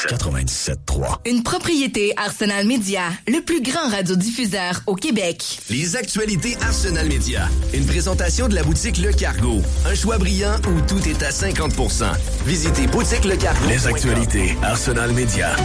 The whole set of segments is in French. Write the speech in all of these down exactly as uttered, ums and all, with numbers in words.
quatre-vingt-dix-sept trois. Une propriété Arsenal Media, le plus grand radiodiffuseur au Québec. Les actualités Arsenal Media. Une présentation de la boutique Le Cargo. Un choix brillant où tout est à cinquante pour cent. Visitez boutique le cargo. Les actualités Arsenal Media.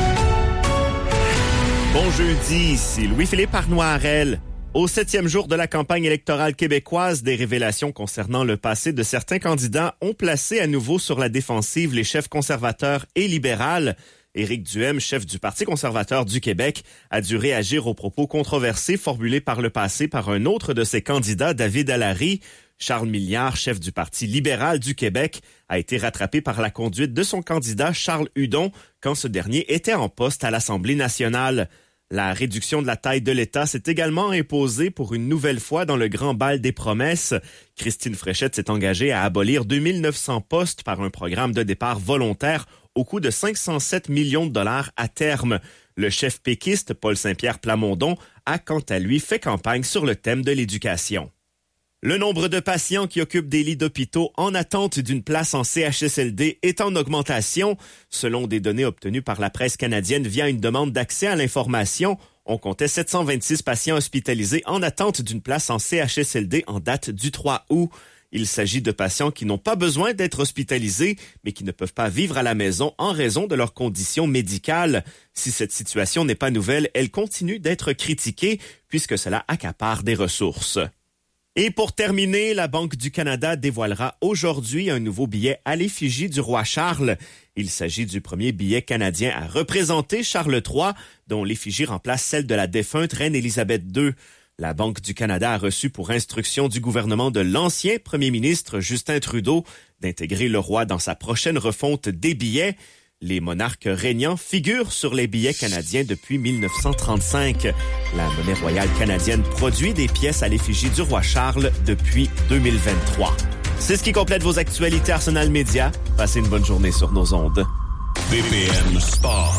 Bon jeudi, ici Louis-Philippe Arnoirel. Au septième jour de la campagne électorale québécoise, des révélations concernant le passé de certains candidats ont placé à nouveau sur la défensive les chefs conservateurs et libérales. Éric Duhaime, chef du Parti conservateur du Québec, a dû réagir aux propos controversés formulés par le passé par un autre de ses candidats, David Allary. Charles Milliard, chef du Parti libéral du Québec, a été rattrapé par la conduite de son candidat Charles Hudon quand ce dernier était en poste à l'Assemblée nationale. La réduction de la taille de l'État s'est également imposée pour une nouvelle fois dans le grand bal des promesses. Christine Fréchette s'est engagée à abolir deux mille neuf cents postes par un programme de départ volontaire au coût de cinq cent sept millions de dollars à terme. Le chef péquiste, Paul Saint-Pierre Plamondon, a quant à lui fait campagne sur le thème de l'éducation. Le nombre de patients qui occupent des lits d'hôpitaux en attente d'une place en C H S L D est en augmentation. Selon des données obtenues par la presse canadienne via une demande d'accès à l'information, on comptait sept cent vingt-six patients hospitalisés en attente d'une place en C H S L D en date du trois août. Il s'agit de patients qui n'ont pas besoin d'être hospitalisés, mais qui ne peuvent pas vivre à la maison en raison de leurs conditions médicales. Si cette situation n'est pas nouvelle, elle continue d'être critiquée puisque cela accapare des ressources. Et pour terminer, la Banque du Canada dévoilera aujourd'hui un nouveau billet à l'effigie du roi Charles. Il s'agit du premier billet canadien à représenter Charles trois, dont l'effigie remplace celle de la défunte reine Élisabeth deux. La Banque du Canada a reçu pour instruction du gouvernement de l'ancien premier ministre Justin Trudeau d'intégrer le roi dans sa prochaine refonte des billets. Les monarques régnants figurent sur les billets canadiens depuis mille neuf cent trente-cinq. La monnaie royale canadienne produit des pièces à l'effigie du roi Charles depuis deux mille vingt-trois. C'est ce qui complète vos actualités Arsenal Media. Passez une bonne journée sur nos ondes. B P M Sport.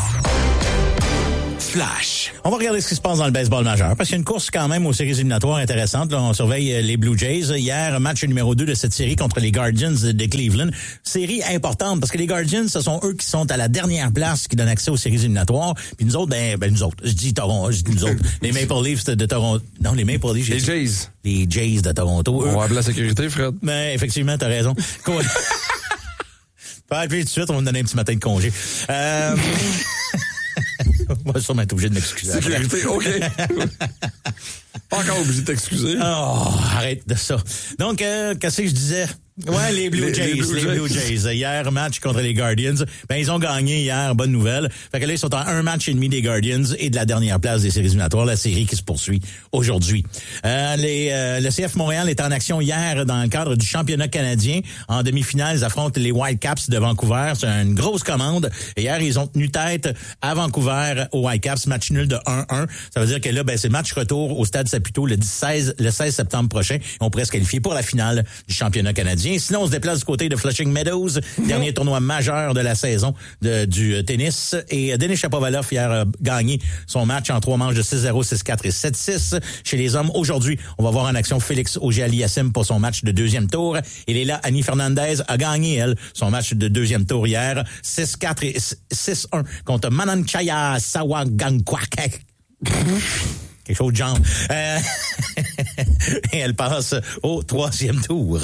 Flash. On va regarder ce qui se passe dans le baseball majeur, parce qu'il y a une course quand même aux séries éliminatoires intéressantes. Là, on surveille les Blue Jays. Hier, match numéro deux de cette série contre les Guardians de Cleveland. Série importante, parce que les Guardians, ce sont eux qui sont à la dernière place, qui donnent accès aux séries éliminatoires. Puis nous autres, ben, ben nous autres, je dis Toronto, je dis nous autres, les Maple Leafs de Toronto. Non, les Maple Leafs. Les Jays. Les Jays de Toronto. On va appeler la sécurité, Fred. Ben, effectivement, t'as raison. Cool. Pas appeler tout de suite, on va me donner un petit matin de congé. Euh... On va sûrement être obligé de m'excuser. Sécurité, OK. Pas encore obligé de t'excuser. Oh, arrête de ça. Donc, euh, qu'est-ce que je disais? Ouais, les Blue les, Jays, les, Blue, les Jays. Blue Jays. Hier, match contre les Guardians. Ben, ils ont gagné hier, bonne nouvelle. Fait que là, ils sont en un match et demi des Guardians et de la dernière place des séries éliminatoires, la série qui se poursuit aujourd'hui. Euh, les, euh, le C F Montréal est en action hier dans le cadre du championnat canadien. En demi-finale, ils affrontent les Whitecaps de Vancouver. C'est une grosse commande. Et hier, ils ont tenu tête à Vancouver aux Whitecaps, match nul de un un. Ça veut dire que là, ben, c'est match retour au Stade Saputo le seize, le seize septembre prochain. On pourrait se qualifier pour la finale du championnat canadien. Sinon, on se déplace du côté de Flushing Meadows, dernier tournoi majeur de la saison de, du tennis. Et Denis Shapovalov hier a gagné son match en trois manches de six zéro, six quatre et sept six. Chez les hommes, aujourd'hui, on va voir en action Félix Auger-Aliassime pour son match de deuxième tour. Et Léla Annie Fernandez a gagné, elle, son match de deuxième tour hier, six quatre et six un contre Mananchaya Sawagankwak. Quelque chose de genre. Euh... et elle passe au troisième tour.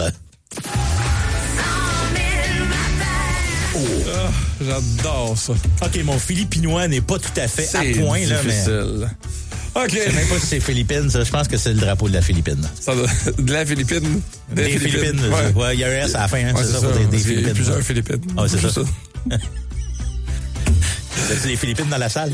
Oh. Ah, j'adore ça. OK, mon philippinois n'est pas tout à fait c'est à point, difficile. là, mais... OK. Je sais même pas si c'est Philippines, ça. Je pense que c'est le drapeau de la Philippine. Ça doit... De la Philippine? Des, des Philippines. Philippines. Ouais. Ouais, il y a un S à la fin, hein, ouais, c'est, c'est ça, ça. Des, des Philippines. Il y a plusieurs Philippines. Ah, ouais, c'est ça. ça. C'est les Philippines dans la salle?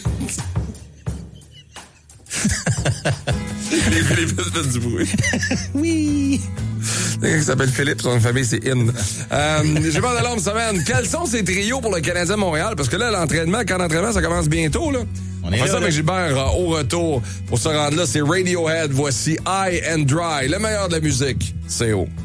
Les Philippines font du bruit. Oui. Il y a quelqu'un qui s'appelle Philippe, son famille, c'est In. Euh, j'ai pas de l'alarme semaine. Quels sont ces trios pour le Canadien Montréal? Parce que là, l'entraînement, quand l'entraînement, ça commence bientôt, là. On, On est fait là, ça là. avec Gilbert euh, au retour. Pour se rendre là, c'est Radiohead. Voici High and Dry. Le meilleur de la musique, c'est haut.